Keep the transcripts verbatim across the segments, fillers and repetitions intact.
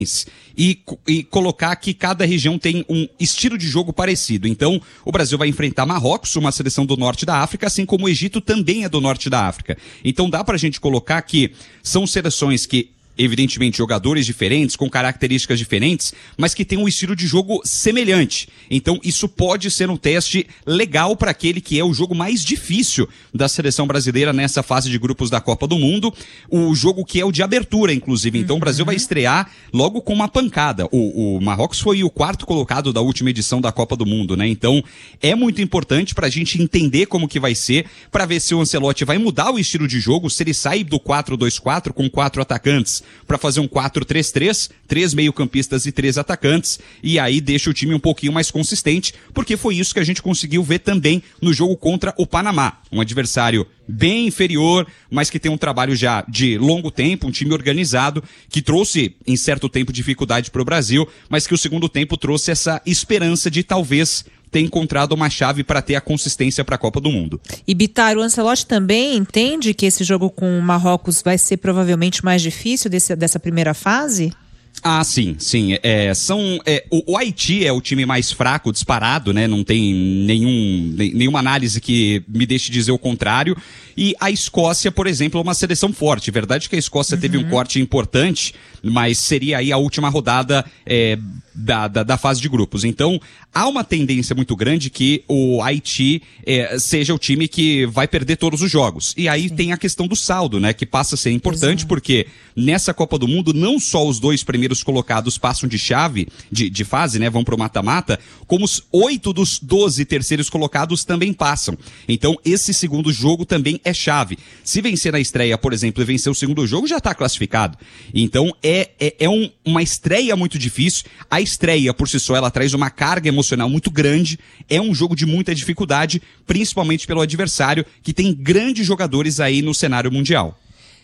E, e colocar que cada região tem um estilo de jogo parecido. Então, o Brasil vai enfrentar Marrocos, uma seleção do norte da África, assim como o Egito também é do norte da África. Então, dá pra gente colocar que são seleções que, evidentemente, jogadores diferentes, com características diferentes, mas que tem um estilo de jogo semelhante. Então, isso pode ser um teste legal para aquele que é o jogo mais difícil da seleção brasileira nessa fase de grupos da Copa do Mundo, o jogo que é o de abertura, inclusive. Então, uhum. o Brasil vai estrear logo com uma pancada. O, o Marrocos foi o quarto colocado da última edição da Copa do Mundo, né? Então, é muito importante para a gente entender como que vai ser, para ver se o Ancelotti vai mudar o estilo de jogo, se ele sai do quatro dois quatro com quatro atacantes para fazer um quatro três três, três meio-campistas e três atacantes, e aí deixa o time um pouquinho mais consistente, porque foi isso que a gente conseguiu ver também no jogo contra o Panamá. Um adversário bem inferior, mas que tem um trabalho já de longo tempo, um time organizado, que trouxe em certo tempo dificuldade para o Brasil, mas que o segundo tempo trouxe essa esperança de talvez ter encontrado uma chave para ter a consistência para a Copa do Mundo. E Bittar, o Ancelotti também entende que esse jogo com o Marrocos vai ser provavelmente mais difícil desse, dessa primeira fase? Ah, sim, sim. É, são, é, o, o Haiti é o time mais fraco, disparado, né? Não tem nenhum, nenhuma análise que me deixe dizer o contrário. E a Escócia, por exemplo, é uma seleção forte. Verdade que a Escócia uhum. teve um corte importante, mas seria aí a última rodada é, da, da, da fase de grupos. Então, há uma tendência muito grande que o Haiti é, seja o time que vai perder todos os jogos. E aí Sim. tem a questão do saldo, né? Que passa a ser importante, Exato. Porque nessa Copa do Mundo, não só os dois primeiros colocados passam de chave, de, de fase, né? Vão pro mata-mata, como os oito dos doze terceiros colocados também passam. Então, esse segundo jogo também é chave. Se vencer na estreia, por exemplo, e vencer o segundo jogo, já está classificado. Então, é, é, é um, uma estreia muito difícil. A estreia, por si só, ela traz uma carga emocional muito grande. É um jogo de muita dificuldade, principalmente pelo adversário, que tem grandes jogadores aí no cenário mundial.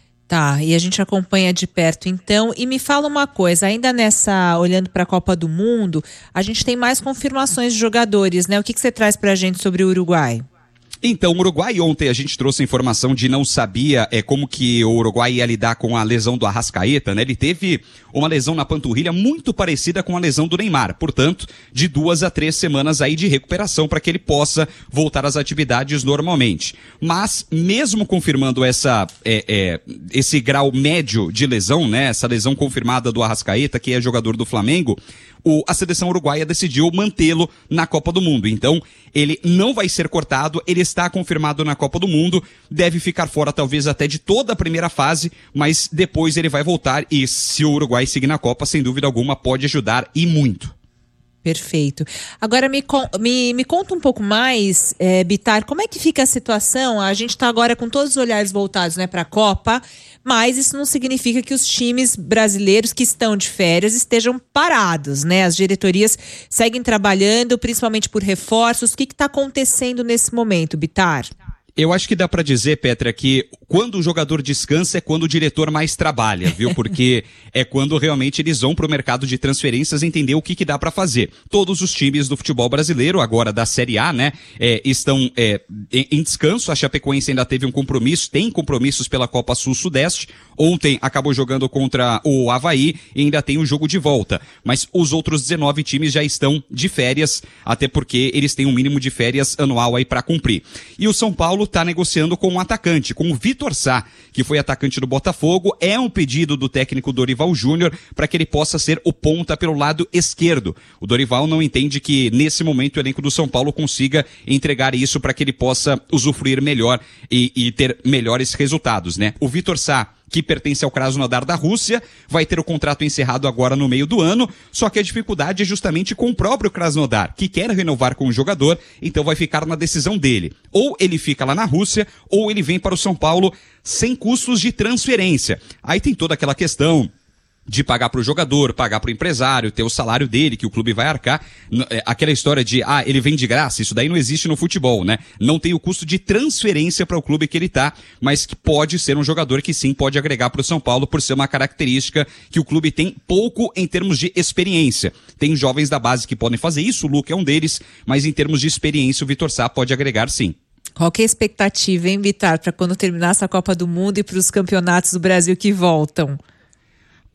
Tá, e a gente acompanha de perto então. E me fala uma coisa, ainda nessa, olhando para a Copa do Mundo, a gente tem mais confirmações de jogadores, né? O que, que você traz pra gente sobre o Uruguai? Então, o Uruguai, ontem a gente trouxe a informação de não sabia é, como que o Uruguai ia lidar com a lesão do Arrascaeta, né? Ele teve uma lesão na panturrilha muito parecida com a lesão do Neymar, portanto, de duas a três semanas aí de recuperação para que ele possa voltar às atividades normalmente. Mas, mesmo confirmando essa, é, é, esse grau médio de lesão, né? Essa lesão confirmada do Arrascaeta, que é jogador do Flamengo, O, a seleção uruguaia decidiu mantê-lo na Copa do Mundo. Então, ele não vai ser cortado, ele está confirmado na Copa do Mundo, deve ficar fora talvez até de toda a primeira fase, mas depois ele vai voltar e se o Uruguai seguir na Copa, sem dúvida alguma, pode ajudar e muito. Perfeito. Agora me, me, me conta um pouco mais, é, Bittar, como é que fica a situação? A gente está agora com todos os olhares voltados, né, para a Copa, mas isso não significa que os times brasileiros que estão de férias estejam parados, né? As diretorias seguem trabalhando, principalmente por reforços. O que está acontecendo nesse momento, Bittar? Eu acho que dá pra dizer, Petra, que quando o jogador descansa é quando o diretor mais trabalha, viu? Porque é quando realmente eles vão pro mercado de transferências entender o que que dá pra fazer. Todos os times do futebol brasileiro, agora da Série A, né, é, estão é, em descanso. A Chapecoense ainda teve um compromisso, tem compromissos pela Copa Sul-Sudeste. Ontem acabou jogando contra o Avaí e ainda tem um jogo de volta. Mas os outros dezenove times já estão de férias, até porque eles têm um mínimo de férias anual aí pra cumprir. E o São Paulo está negociando com um atacante, com o Vitor Sá, que foi atacante do Botafogo. É um pedido do técnico Dorival Júnior para que ele possa ser o ponta pelo lado esquerdo. O Dorival não entende que nesse momento o elenco do São Paulo consiga entregar isso para que ele possa usufruir melhor e, e ter melhores resultados, né? O Vitor Sá, que pertence ao Krasnodar da Rússia, vai ter o contrato encerrado agora no meio do ano, só que a dificuldade é justamente com o próprio Krasnodar, que quer renovar com o jogador, então vai ficar na decisão dele. Ou ele fica lá na Rússia, ou ele vem para o São Paulo sem custos de transferência. Aí tem toda aquela questão de pagar para o jogador, pagar para o empresário, ter o salário dele, que o clube vai arcar. Aquela história de, ah, ele vem de graça, isso daí não existe no futebol, né? Não tem o custo de transferência para o clube que ele tá, mas que pode ser um jogador que sim pode agregar para o São Paulo por ser uma característica que o clube tem pouco em termos de experiência. Tem jovens da base que podem fazer isso, o Luca é um deles, mas em termos de experiência o Vitor Sá pode agregar sim. Qual que é a expectativa, hein, Bittar, para quando terminar essa Copa do Mundo e para os campeonatos do Brasil que voltam?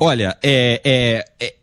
Olha, é, é, é